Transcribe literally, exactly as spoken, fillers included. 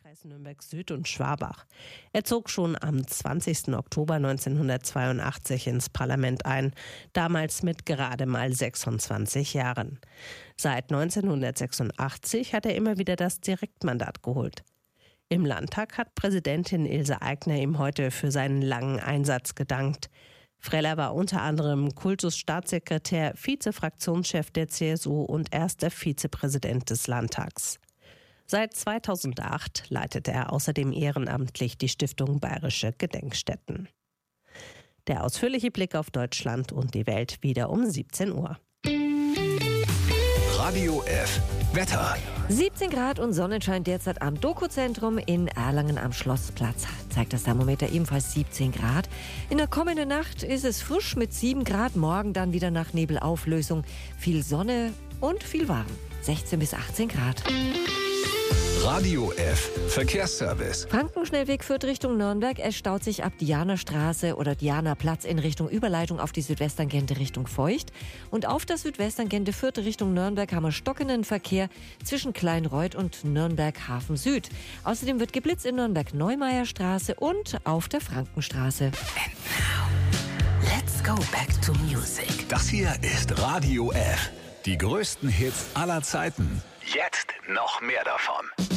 Wahlkreis Nürnberg-Süd und Schwabach. Er zog schon am zwanzigsten Oktober neunzehnhundertzweiundachtzig ins Parlament ein, damals mit gerade mal sechsundzwanzig Jahren. Seit neunzehnhundertsechsundachtzig hat er immer wieder das Direktmandat geholt. Im Landtag hat Präsidentin Ilse Aigner ihm heute für seinen langen Einsatz gedankt. Freller war unter anderem Kultusstaatssekretär, Vize-Fraktionschef der C S U und erster Vizepräsident des Landtags. Seit zweitausendacht leitet er außerdem ehrenamtlich die Stiftung Bayerische Gedenkstätten. Der ausführliche Blick auf Deutschland und die Welt wieder um siebzehn Uhr. Radio F. Wetter. siebzehn Grad und Sonnenschein derzeit am Doku-Zentrum in Erlangen am Schlossplatz. Zeigt das Thermometer ebenfalls siebzehn Grad. In der kommenden Nacht ist es frisch mit sieben Grad. Morgen dann wieder nach Nebelauflösung. Viel Sonne und viel warm. sechzehn bis achtzehn Grad. Radio F. Verkehrsservice. Frankenschnellweg führt Richtung Nürnberg. Es staut sich ab Dianastraße oder Dianaplatz in Richtung Überleitung auf die Südwesttangente Richtung Feucht. Und auf der Südwesttangente führt Richtung Nürnberg haben wir stockenden Verkehr zwischen Kleinreuth und Nürnberg-Hafen Süd. Außerdem wird geblitzt in Nürnberg-Neumaierstraße und auf der Frankenstraße. And now, let's go back to music. Das hier ist Radio F. Die größten Hits aller Zeiten. Jetzt noch mehr davon.